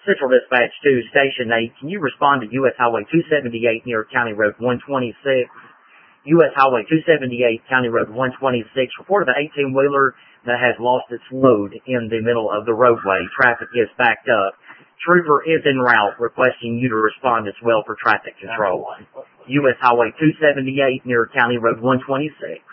Central Dispatch 2, Station 8, can you respond to U.S. Highway 278 near County Road 126? U.S. Highway 278, County Road 126, reported an 18-wheeler that has lost its load in the middle of the roadway. Traffic is backed up. Trooper is en route, requesting you to respond as well for traffic control. U.S. Highway 278 near County Road 126.